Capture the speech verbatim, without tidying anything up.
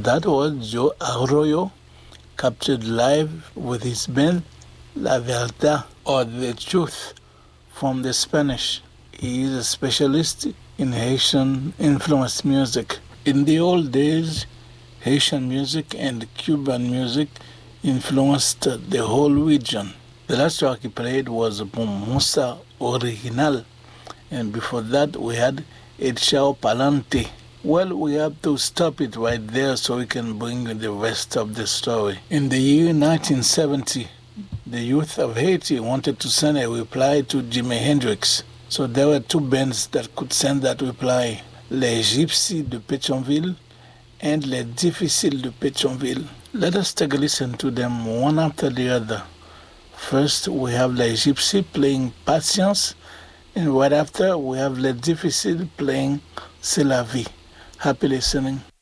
that was Joe Arroyo, captured live with his band La Verdad, or The Truth, from the Spanish. He is a specialist in Haitian-influenced music. In the old days, Haitian music and Cuban music influenced the whole region. The last track he played was Musa Original, and before that we had El Chao Palante. Well, we have to stop it right there so we can bring you the rest of the story. In the year nineteen seventy, the youth of Haiti wanted to send a reply to Jimi Hendrix. So there were two bands that could send that reply, Les Gypsies de Pétionville and Les Difficiles de Pétionville. Let us take a listen to them one after the other. First, we have Les Gypsies playing Patience, and right after, we have Les Difficiles playing C'est la vie. Happy listening.